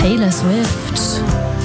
Taylor Swift.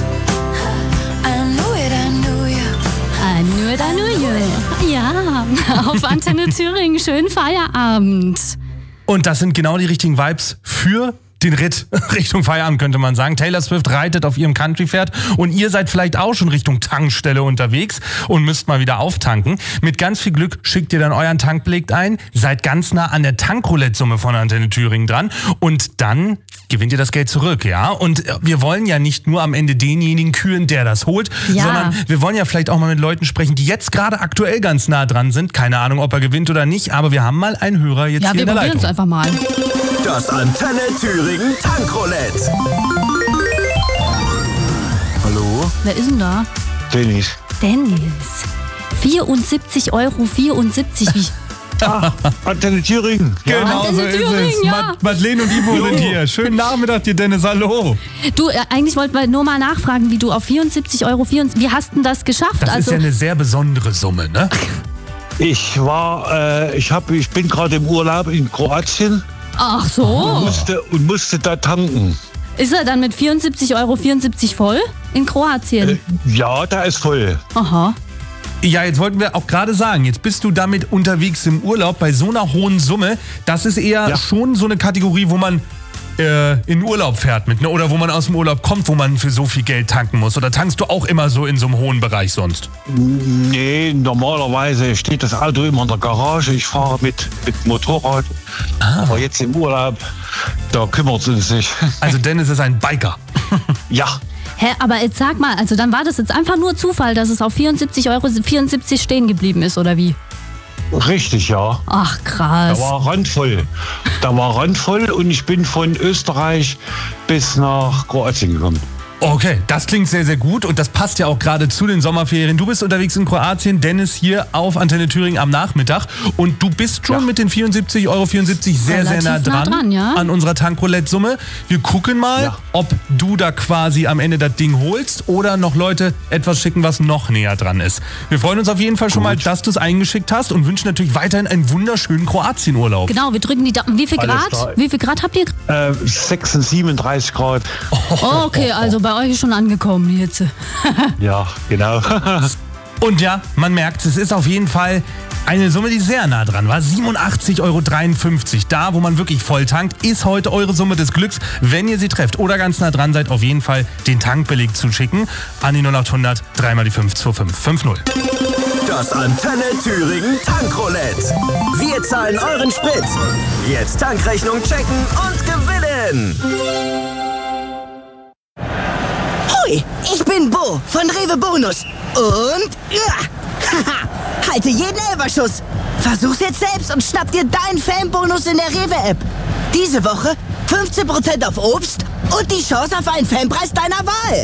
I knew you. Ja, auf Antenne Thüringen. Schönen Feierabend. Und das sind genau die richtigen Vibes für den Ritt Richtung Feierabend, könnte man sagen. Taylor Swift reitet auf ihrem Country-Pferd und ihr seid vielleicht auch schon Richtung Tankstelle unterwegs und müsst mal wieder auftanken. Mit ganz viel Glück schickt ihr dann euren Tankbeleg ein, seid ganz nah an der Tankroulette-Summe von Antenne Thüringen dran und dann gewinnt ihr das Geld zurück, ja? Und wir wollen ja nicht nur am Ende denjenigen küren, der das holt, sondern wir wollen ja vielleicht auch mal mit Leuten sprechen, die jetzt gerade aktuell ganz nah dran sind. Keine Ahnung, ob er gewinnt oder nicht, aber wir haben mal einen Hörer jetzt hier in der Leitung. Ja, wir probieren es einfach mal. Das Antenne Thüringen Tankroulette. Hallo? Wer ist denn da? Dennis. 74,74 €. Wie? Antenne Thüringen. Genau, Antenne so ist Thüringen, es. ja. Madeleine und Ivo sind hier. Schönen Nachmittag dir, Dennis. Hallo. Du, eigentlich wollten wir nur mal nachfragen, wie du auf 74 €, wie hast du das geschafft? Das ist ja eine sehr besondere Summe, ne? Ich bin gerade im Urlaub in Kroatien Ach so. und musste da tanken. Ist er dann mit 74,74 € voll in Kroatien? Ja, da ist voll. Aha. Ja, jetzt wollten wir auch gerade sagen, jetzt bist du damit unterwegs im Urlaub bei so einer hohen Summe. Das ist eher schon so eine Kategorie, wo man in Urlaub fährt mit, ne? Oder wo man aus dem Urlaub kommt, wo man für so viel Geld tanken muss. Oder tankst du auch immer so in so einem hohen Bereich sonst? Nee, normalerweise steht das Auto immer in der Garage. Ich fahre mit Motorrad. Aber jetzt im Urlaub, da kümmert es uns nicht. Also Dennis ist ein Biker. Ja. Hä, aber jetzt sag mal, also dann war das jetzt einfach nur Zufall, dass es auf 74,74 € stehen geblieben ist, oder wie? Richtig, ja. Ach, krass. Da war randvoll und ich bin von Österreich bis nach Kroatien gekommen. Okay, das klingt sehr, sehr gut und das passt ja auch gerade zu den Sommerferien. Du bist unterwegs in Kroatien, Dennis hier auf Antenne Thüringen am Nachmittag und du bist schon mit den 74,74 € sehr, sehr nah dran an unserer Tankroulette-Summe. Wir gucken mal, ob du da quasi am Ende das Ding holst oder noch Leute etwas schicken, was noch näher dran ist. Wir freuen uns auf jeden Fall schon mal, dass du es eingeschickt hast und wünschen natürlich weiterhin einen wunderschönen Kroatien-Urlaub. Genau, wir drücken die Daumen. Wie viel Grad? Wie viel Grad habt ihr? 37 Grad. Oh, okay, also bei euch ist schon angekommen die Hitze. Ja, genau. Und ja, man merkt, es ist auf jeden Fall eine Summe, die sehr nah dran war. 87,53 €. Da, wo man wirklich voll tankt, ist heute eure Summe des Glücks. Wenn ihr sie trefft oder ganz nah dran seid, auf jeden Fall den Tankbeleg zuschicken. An die 0800 3 mal die 52550. Das Antenne Thüringen Tankroulette. Wir zahlen euren Sprit. Jetzt Tankrechnung checken und gewinnen. Hui, ich bin Bo von Rewe Bonus. Und halte jeden Elferschuss. Versuch's jetzt selbst und schnapp dir deinen Fanbonus in der Rewe-App. Diese Woche 15% auf Obst und die Chance auf einen Fanpreis deiner Wahl.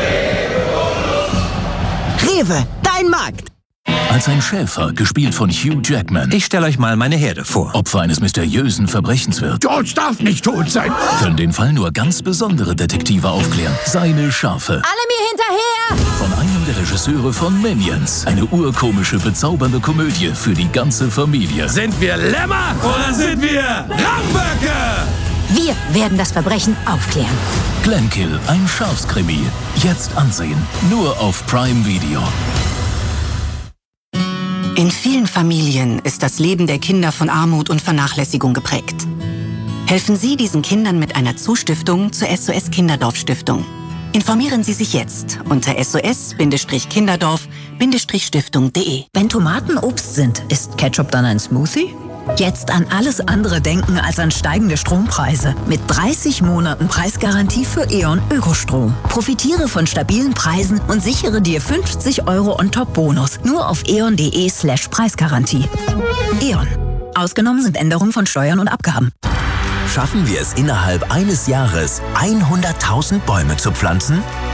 Rewe, dein Markt. Als ein Schäfer, gespielt von Hugh Jackman, Ich stelle euch mal meine Herde vor. Opfer eines mysteriösen Verbrechens wird, George darf nicht tot sein. können den Fall nur ganz besondere Detektive aufklären. Seine Schafe. Alle mir hinterher! Von einem der Regisseure von Minions. Eine urkomische, bezaubernde Komödie für die ganze Familie. Sind wir Lämmer oder sind wir Ramböcke? Wir werden das Verbrechen aufklären. Glenkill, ein Schafskrimi. Jetzt ansehen. Nur auf Prime Video. In vielen Familien ist das Leben der Kinder von Armut und Vernachlässigung geprägt. Helfen Sie diesen Kindern mit einer Zustiftung zur SOS Kinderdorf Stiftung. Informieren Sie sich jetzt unter sos-kinderdorf-stiftung.de. Wenn Tomaten Obst sind, ist Ketchup dann ein Smoothie? Jetzt an alles andere denken als an steigende Strompreise. Mit 30 Monaten Preisgarantie für E.ON Ökostrom. Profitiere von stabilen Preisen und sichere dir 50 € on top Bonus. Nur auf eon.de/Preisgarantie. E.ON. Ausgenommen sind Änderungen von Steuern und Abgaben. Schaffen wir es innerhalb eines Jahres, 100.000 Bäume zu pflanzen?